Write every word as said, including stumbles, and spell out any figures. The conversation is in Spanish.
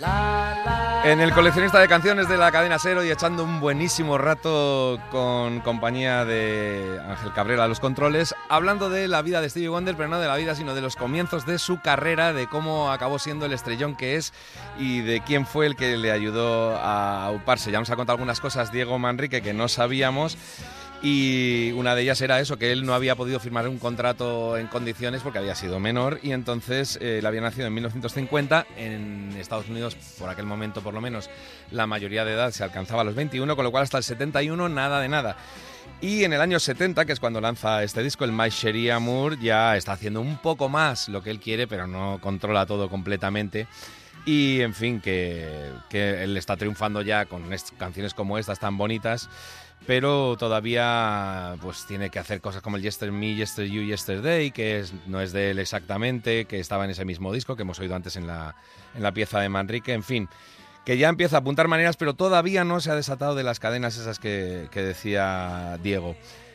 En el coleccionista de canciones de la cadena SER, y echando un buenísimo rato con compañía de Ángel Cabrera a los controles, hablando de la vida de Stevie Wonder, pero no de la vida, sino de los comienzos de su carrera, de cómo acabó siendo el estrellón que es y de quién fue el que le ayudó a auparse. Ya nos ha contado algunas cosas Diego Manrique que no sabíamos. Y una de ellas era eso, que él no había podido firmar un contrato en condiciones porque había sido menor, y entonces eh, él había nacido en mil novecientos cincuenta. En Estados Unidos, por aquel momento por lo menos, la mayoría de edad se alcanzaba a los veintiuno, con lo cual hasta el setenta y uno nada de nada. Y en el año setenta, que es cuando lanza este disco, el My Cherie Amour, ya está haciendo un poco más lo que él quiere, pero no controla todo completamente. Y en fin, que, que él está triunfando ya con est- canciones como estas tan bonitas, pero todavía pues tiene que hacer cosas como el Yester Me, Yester You, Yesterday, que es, no es de él exactamente, que estaba en ese mismo disco que hemos oído antes en la, en la pieza de Manrique. En fin, que ya empieza a apuntar maneras, pero todavía no se ha desatado de las cadenas esas que, que decía Diego.